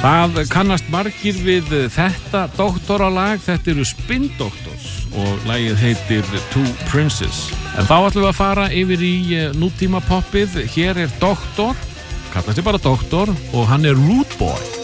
Það kannast margir við þetta doktoralag, þetta eru Spin Doctors og lagið heitir Two Princes. En þá ætlum við að fara yfir í nútíma poppið. Hér er doktor, kallar sig bara doktor og hann er Rude Boy.